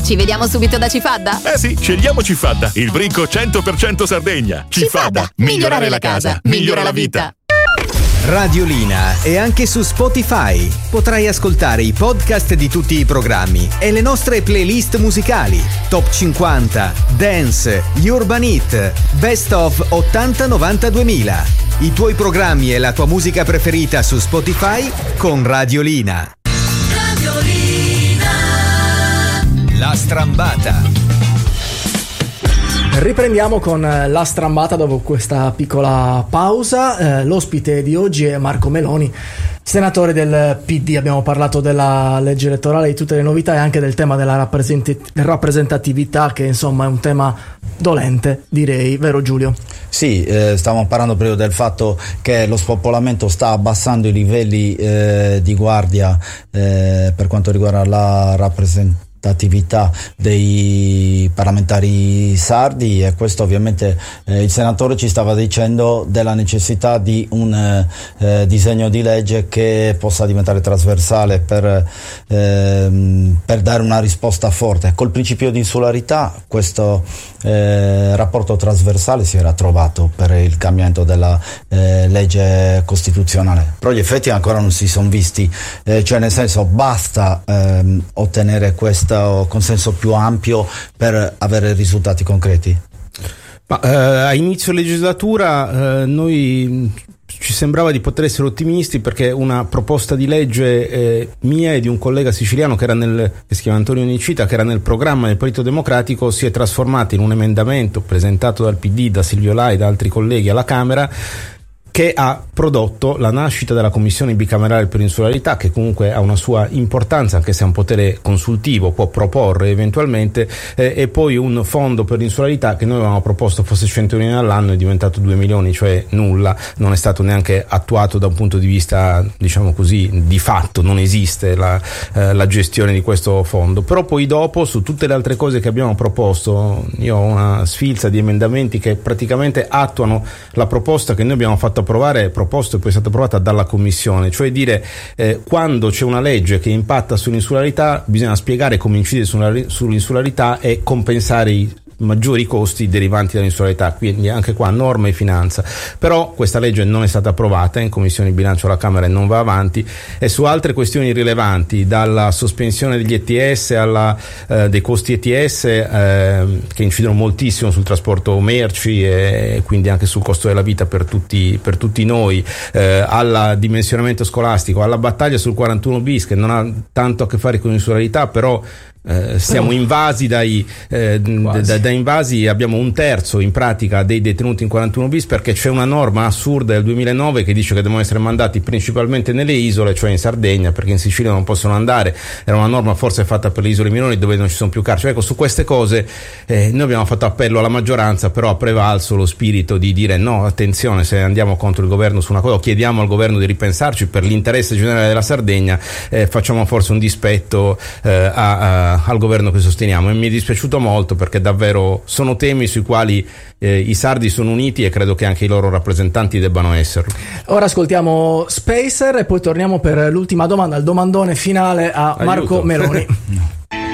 Ci vediamo subito da Cifadda? Eh sì, scegliamo Cifadda, il brico 100% Sardegna. Cifadda, migliorare la casa, migliora la vita. Radiolina è anche su Spotify. Potrai ascoltare i podcast di tutti i programmi e le nostre playlist musicali: Top 50, Dance, Urban Hit, Best of 80-90-2000. I tuoi programmi e la tua musica preferita su Spotify con Radiolina. Radiolina. La strambata. Riprendiamo con la strambata dopo questa piccola pausa. L'ospite di oggi è Marco Meloni, senatore del PD. Abbiamo parlato della legge elettorale, di tutte le novità e anche del tema della rappresentatività, che insomma è un tema dolente, direi, vero Giulio? Sì, stavamo parlando proprio del fatto che lo spopolamento sta abbassando i livelli di guardia per quanto riguarda la rappresentatività dei parlamentari sardi, e questo ovviamente il senatore ci stava dicendo della necessità di un disegno di legge che possa diventare trasversale per dare una risposta forte. Col principio di insularità questo rapporto trasversale si era trovato per il cambiamento della legge costituzionale, però gli effetti ancora non si sono visti, cioè nel senso basta ottenere questo consenso più ampio per avere risultati concreti? A inizio legislatura noi ci sembrava di poter essere ottimisti, perché una proposta di legge mia e di un collega siciliano che si chiama Antonio Nicita, che era nel programma del Partito Democratico, si è trasformata in un emendamento presentato dal PD, da Silvio Lai e da altri colleghi alla Camera, che ha prodotto la nascita della Commissione bicamerale per l'insularità, che comunque ha una sua importanza, anche se è un potere consultivo, può proporre eventualmente, e poi un fondo per l'insularità che noi avevamo proposto fosse 100 milioni all'anno, è diventato 2 milioni, cioè nulla, non è stato neanche attuato da un punto di vista, diciamo così, di fatto non esiste la gestione di questo fondo. Però poi dopo, su tutte le altre cose che abbiamo proposto, io ho una sfilza di emendamenti che praticamente attuano la proposta che noi abbiamo fatto proposto e poi è stata approvata dalla Commissione, cioè dire quando c'è una legge che impatta sull'insularità bisogna spiegare come incide sull'insularità e compensare i maggiori costi derivanti dall'insularità, quindi anche qua norma e finanza. Però questa legge non è stata approvata in Commissione Bilancio alla Camera e non va avanti, e su altre questioni rilevanti, dalla sospensione degli ETS dei costi ETS che incidono moltissimo sul trasporto merci e quindi anche sul costo della vita per tutti noi, al dimensionamento scolastico, alla battaglia sul 41 bis, che non ha tanto a che fare con l'insularità, però siamo invasi da invasi, abbiamo un terzo in pratica dei detenuti in 41 bis, perché c'è una norma assurda del 2009 che dice che devono essere mandati principalmente nelle isole, cioè in Sardegna, perché in Sicilia non possono andare. Era una norma forse fatta per le isole minori dove non ci sono più carceri. Ecco, su queste cose noi abbiamo fatto appello alla maggioranza, però ha prevalso lo spirito di dire no, attenzione, se andiamo contro il governo su una cosa o chiediamo al governo di ripensarci per l'interesse generale della Sardegna, facciamo forse un dispetto al governo che sosteniamo. E mi è dispiaciuto molto, perché davvero sono temi sui quali i sardi sono uniti e credo che anche i loro rappresentanti debbano esserlo. Ora ascoltiamo Spacer e poi torniamo per l'ultima domanda, il domandone finale a Marco Meloni.